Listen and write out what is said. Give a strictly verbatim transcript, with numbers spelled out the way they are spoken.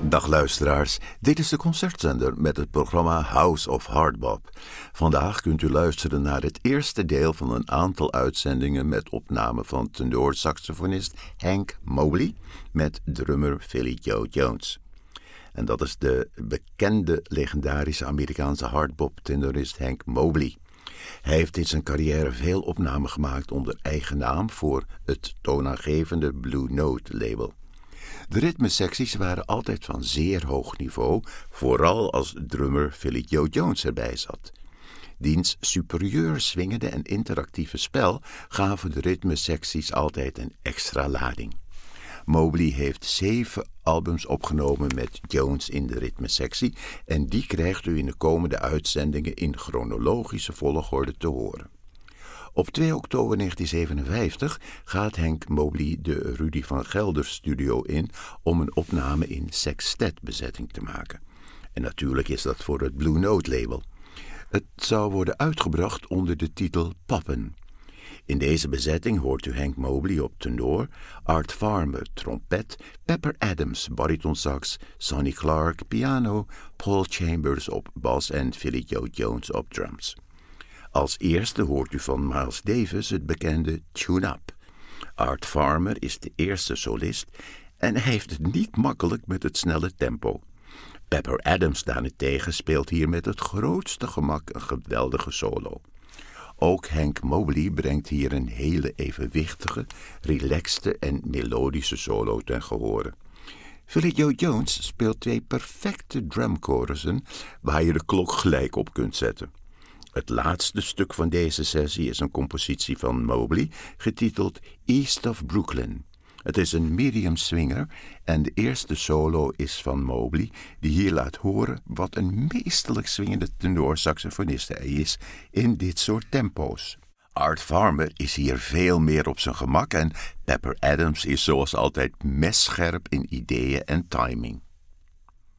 Dag luisteraars, dit is de concertzender met het programma House of Hardbop. Vandaag kunt u luisteren naar het eerste deel van een aantal uitzendingen met opname van tenorsaxofonist Hank Mobley met drummer Philly Joe Jones. En dat is de bekende legendarische Amerikaanse hardbop-tenorist Hank Mobley. Hij heeft in zijn carrière veel opnamen gemaakt onder eigen naam voor het toonaangevende Blue Note label. De ritmesecties waren altijd van zeer hoog niveau, vooral als drummer Philly Joe Jones erbij zat. Diens superieur swingende en interactieve spel gaven de ritmesecties altijd een extra lading. Mobley heeft zeven albums opgenomen met Jones in de ritmesectie en die krijgt u in de komende uitzendingen in chronologische volgorde te horen. Op twee oktober negentien zevenenvijftig gaat Hank Mobley de Rudy van Gelder studio in om een opname in sextetbezetting te maken. En natuurlijk is dat voor het Blue Note label. Het zou worden uitgebracht onder de titel Poppen. In deze bezetting hoort u Hank Mobley op tenor, Art Farmer trompet, Pepper Adams baritonsax, Sonny Clark piano, Paul Chambers op bas en Philly Joe Jones op drums. Als eerste hoort u van Miles Davis het bekende Tune Up. Art Farmer is de eerste solist en hij heeft het niet makkelijk met het snelle tempo. Pepper Adams daarentegen speelt hier met het grootste gemak een geweldige solo. Ook Hank Mobley brengt hier een hele evenwichtige, relaxte en melodische solo ten gehore. Philly Joe Jones speelt twee perfecte drumchorussen waar je de klok gelijk op kunt zetten. Het laatste stuk van deze sessie is een compositie van Mobley, getiteld East of Brooklyn. Het is een medium swinger en de eerste solo is van Mobley, die hier laat horen wat een meesterlijk swingende tenorsaxofonist hij is in dit soort tempo's. Art Farmer is hier veel meer op zijn gemak en Pepper Adams is zoals altijd messcherp in ideeën en timing.